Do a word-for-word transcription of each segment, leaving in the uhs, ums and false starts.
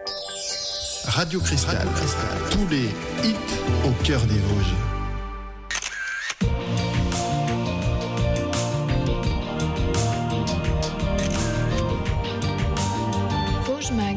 Radio Cristal, Radio Cristal. Tous les hits au cœur des Vosges. Vosges Mag.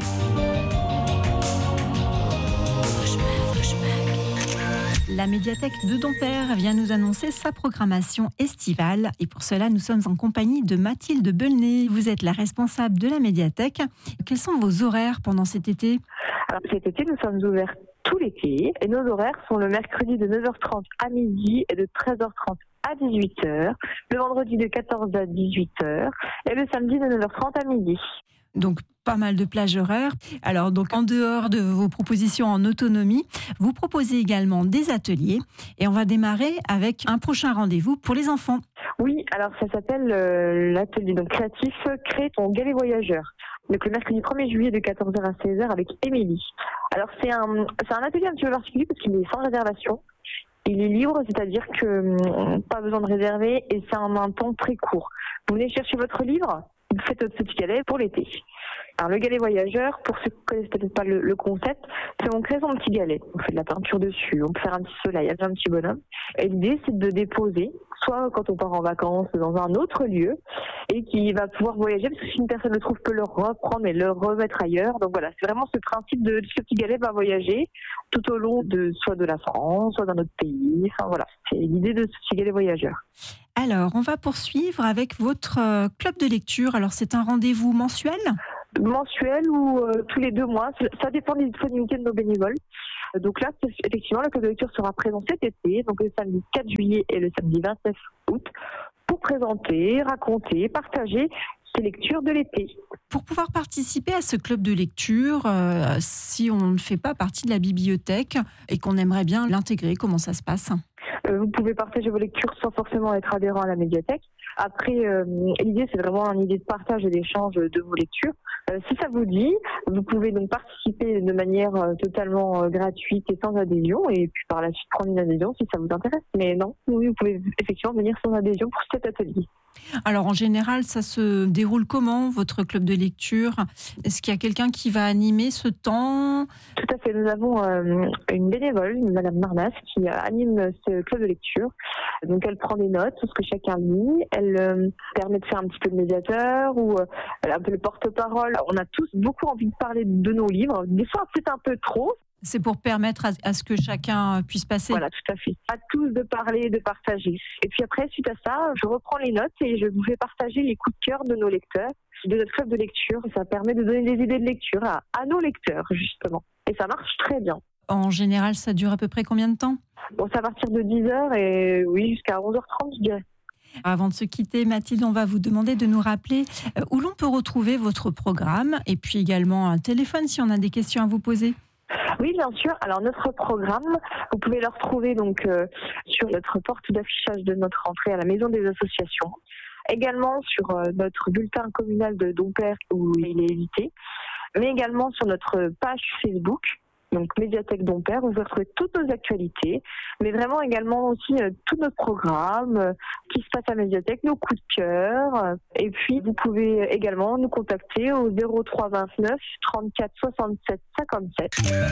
La médiathèque de Dompère vient nous annoncer sa programmation estivale et pour cela nous sommes en compagnie de Mathilde Belnet. Vous êtes la responsable de la médiathèque. Quels sont vos horaires pendant cet été ? Alors, cet été, nous sommes ouverts tout l'été et nos horaires sont le mercredi de neuf heures trente à midi et de treize heures trente à dix-huit heures, le vendredi de quatorze heures à dix-huit heures et le samedi de neuf heures trente à midi. Donc pas mal de plages horaires. Alors donc en dehors de vos propositions en autonomie, vous proposez également des ateliers et on va démarrer avec un prochain rendez-vous pour les enfants. Oui, alors ça s'appelle euh, l'atelier donc créatif Crée ton galet voyageur. Donc le mercredi premier juillet de quatorze heures à seize heures avec Émilie. Alors c'est un c'est un atelier un petit peu particulier parce qu'il est sans réservation. Il est libre, c'est-à-dire que euh, pas besoin de réserver et c'est en un temps très court. Vous venez chercher votre livre, vous faites votre petit galet pour l'été. Alors le galet voyageur, pour ceux qui ne connaissent peut-être pas le, le concept, c'est on crée son petit galet, on fait de la peinture dessus, on peut faire un petit soleil, un petit bonhomme. Et l'idée c'est de déposer, soit quand on part en vacances dans un autre lieu, et qui va pouvoir voyager, parce que si une personne le trouve, peut le reprendre et le remettre ailleurs. Donc voilà, c'est vraiment ce principe de ce petit galet va voyager tout au long de soit de la France, soit d'un autre pays. Enfin voilà, c'est l'idée de ce petit galet voyageur. Alors, on va poursuivre avec votre euh, club de lecture. Alors, c'est un rendez-vous mensuel ? Mensuel ou euh, tous les deux mois, ça dépend des disponibilités de nos bénévoles. Donc là, effectivement, le club de lecture sera présent cet été, donc le samedi quatre juillet et le samedi vingt-neuf août, pour présenter, raconter, partager ces lectures de l'été. Pour pouvoir participer à ce club de lecture, euh, si on ne fait pas partie de la bibliothèque et qu'on aimerait bien l'intégrer, comment ça se passe ? euh, Vous pouvez partager vos lectures sans forcément être adhérent à la médiathèque. Après, euh, l'idée, c'est vraiment une idée de partage et d'échange de vos lectures. Euh, si ça vous dit, vous pouvez donc participer de manière euh, totalement euh, gratuite et sans adhésion, et puis par la suite prendre une adhésion si ça vous intéresse. Mais non, oui, vous pouvez effectivement venir sans adhésion pour cet atelier. Alors en général, ça se déroule comment, votre club de lecture ? Est-ce qu'il y a quelqu'un qui va animer ce temps ? Tout à fait, nous avons euh, une bénévole, Madame Marnas, qui euh, anime ce club de lecture. Donc elle prend des notes sur ce que chacun lit, elle euh, permet de faire un petit peu de médiateur ou euh, elle est un peu le porte-parole. On a tous beaucoup envie de parler de nos livres, des fois c'est un peu trop. C'est pour permettre à, à ce que chacun puisse passer. Voilà, tout à fait. À tous de parler, de partager. Et puis après, suite à ça, je reprends les notes et je vous fais partager les coups de cœur de nos lecteurs, de notre club de lecture. Ça permet de donner des idées de lecture à, à nos lecteurs, justement. Et ça marche très bien. En général, ça dure à peu près combien de temps ? Bon, c'est à partir de dix heures et oui, jusqu'à onze heures trente, je dirais. Avant de se quitter, Mathilde, on va vous demander de nous rappeler où l'on peut retrouver votre programme et puis également un téléphone si on a des questions à vous poser. Oui, bien sûr. Alors notre programme, vous pouvez le retrouver donc euh, sur notre porte d'affichage de notre entrée à la maison des associations, également sur euh, notre bulletin communal de Dompère où il est édité, mais également sur notre page Facebook. Donc Médiathèque Dompère, vous pouvez retrouver toutes nos actualités, mais vraiment également aussi euh, tous nos programmes euh, qui se passent à la médiathèque, nos coups de cœur. Euh, et puis vous pouvez également nous contacter au zéro trois vingt-neuf trente-quatre soixante-sept cinquante-sept.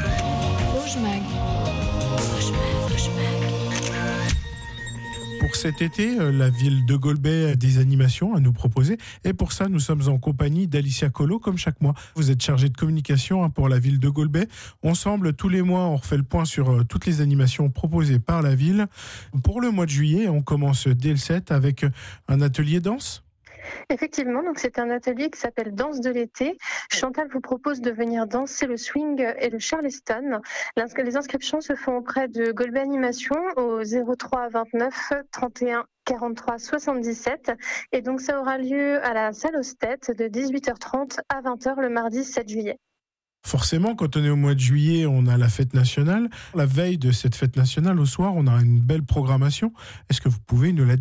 Vosges Mag. Vosges Mag. Vosges Mag. Pour cet été, la ville de Golbet a des animations à nous proposer. Et pour ça, nous sommes en compagnie d'Alicia Collot, comme chaque mois. Vous êtes chargée de communication pour la ville de Golbet. Ensemble, tous les mois, on refait le point sur toutes les animations proposées par la ville. Pour le mois de juillet, on commence dès le sept avec un atelier danse. Effectivement, donc c'est un atelier qui s'appelle Danse de l'été. Chantal vous propose de venir danser le swing et le charleston. Les inscriptions se font auprès de Golbet Animation au zéro trois vingt-neuf trente et un quarante-trois soixante-dix-sept et donc ça aura lieu à la salle Ostet de dix-huit heures trente à vingt heures le mardi sept juillet. Forcément, quand on est au mois de juillet, on a la fête nationale. La veille de cette fête nationale, au soir, on a une belle programmation. Est-ce que vous pouvez nous la détailler ?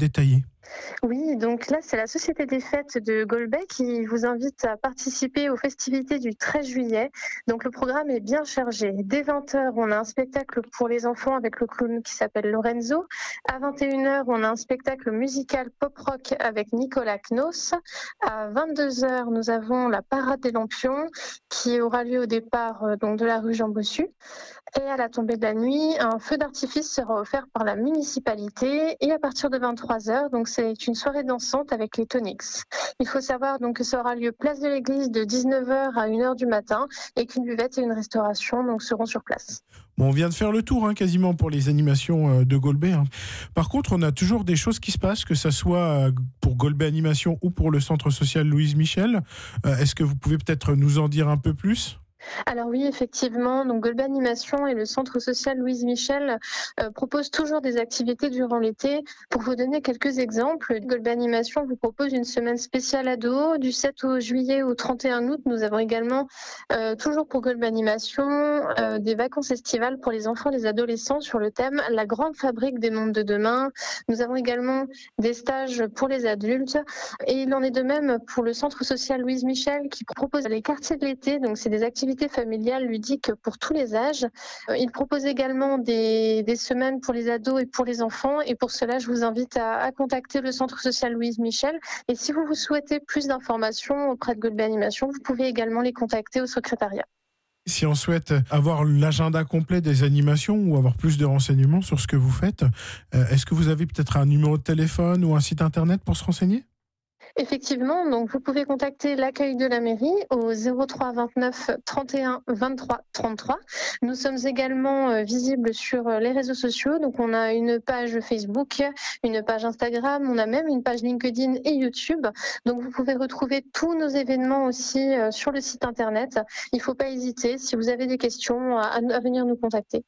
Oui, donc là, c'est la Société des Fêtes de Golbey qui vous invite à participer aux festivités du treize juillet. Donc le programme est bien chargé. Dès vingt heures, on a un spectacle pour les enfants avec le clown qui s'appelle Lorenzo. À vingt et une heures, on a un spectacle musical pop-rock avec Nicolas Knos. À vingt-deux heures, nous avons la Parade des Lampions qui aura lieu au départ euh, donc de la rue Jean Bossu. Et à la tombée de la nuit, un feu d'artifice sera offert par la municipalité. Et à partir de vingt-trois heures, donc c'est une soirée dansante avec les Tonics. Il faut savoir donc que ça aura lieu place de l'église de dix-neuf heures à une heure du matin et qu'une buvette et une restauration donc seront sur place. Bon, on vient de faire le tour hein, quasiment pour les animations de Golbey. Hein. Par contre, on a toujours des choses qui se passent, que ce soit pour Golbey Animation ou pour le centre social Louise Michel. Euh, est-ce que vous pouvez peut-être nous en dire un peu plus ? Alors oui, effectivement, donc Golbey Animation et le centre social Louise Michel euh, proposent toujours des activités durant l'été. Pour vous donner quelques exemples, Golbey Animation vous propose une semaine spéciale ado du sept juillet au trente et un août. Nous avons également, euh, toujours pour Golbey Animation, euh, des vacances estivales pour les enfants et les adolescents sur le thème La grande fabrique des mondes de demain. Nous avons également des stages pour les adultes et il en est de même pour le centre social Louise Michel qui propose les quartiers de l'été. Donc c'est des activités familiales ludiques pour tous les âges. Il propose également des, des semaines pour les ados et pour les enfants. Et pour cela, je vous invite à, à contacter le centre social Louise Michel. Et si vous, vous souhaitez plus d'informations auprès de Golbey Animation, vous pouvez également les contacter au secrétariat. Si on souhaite avoir l'agenda complet des animations ou avoir plus de renseignements sur ce que vous faites, est-ce que vous avez peut-être un numéro de téléphone ou un site internet pour se renseigner ? Effectivement, donc vous pouvez contacter l'accueil de la mairie au zéro trois vingt-neuf trente et un vingt-trois trente-trois. Nous sommes également euh, visibles sur les réseaux sociaux. Donc on a une page Facebook, une page Instagram, on a même une page LinkedIn et YouTube. Donc vous pouvez retrouver tous nos événements aussi euh, sur le site internet. Il ne faut pas hésiter si vous avez des questions à, à venir nous contacter.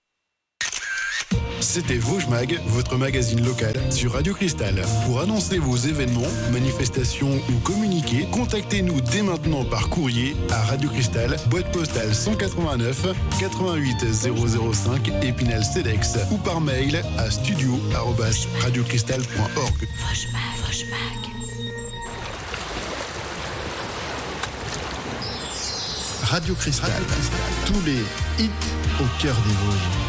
C'était Vosges Mag, votre magazine local sur Radio Cristal. Pour annoncer vos événements, manifestations ou communiquer, contactez-nous dès maintenant par courrier à Radio Cristal, boîte postale cent quatre-vingt-neuf quatre-vingt-huit zéro zéro cinq Épinal Cedex ou par mail à studio arobase radiocristal point org. Vosges Mag, Vosges Mag. Radio Cristal, tous les hits au cœur des Vosges.